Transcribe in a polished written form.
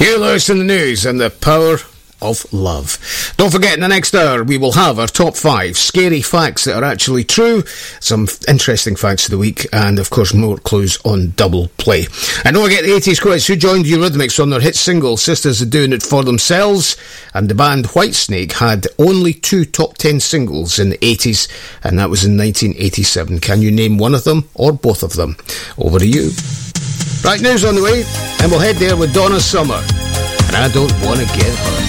You're listening to the news and the power of love. Don't forget, in the next hour, we will have our top 5 scary facts that are actually true, some interesting facts of the week, and of course more clues on double play. And don't forget the 80s quiz. Who joined Eurythmics on their hit single Sisters Are Doing It For Themselves? And the band Whitesnake had only 2 top 10 singles in the 80s, and that was in 1987. Can you name one of them or both of them? Over to you. Right, news on the way, and we'll head there with Donna Summer. And I don't want to get hurt.